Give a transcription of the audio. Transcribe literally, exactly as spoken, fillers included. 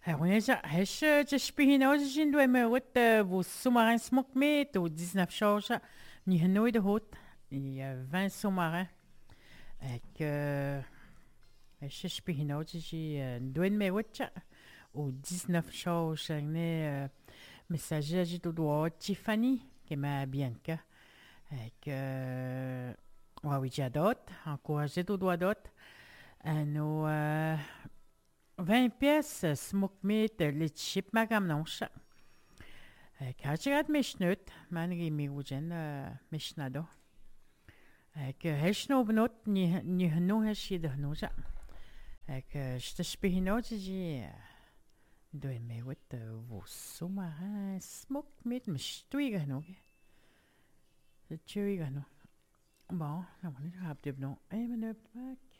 Alors, on est déjà, هش تشبيهنا وجين دوي ما وات vous sous-marin smoke meat ou dix-neuf charges ni hanoi de haute il y a vingt sous-marins avec هش تشبيهنا وجي دوي ما وات ou dix-neuf charges né messager j'ai tout droit Tiffany qui m'a bien que avec ouais oui j'ai d'autres encourager tout droit d'autres nous vingt pièces smoke meat les chips magamnoncha كاتشات مشنوت ما نجي ميوجن مشنادو هيك هشنو بنوت نهنو هشي دهنوجا هيك شتشبهنو تجي دوي ميوت وصو ما سموك ميت مش توي غنو تشوي غنو bon, on va aller rapidement. Et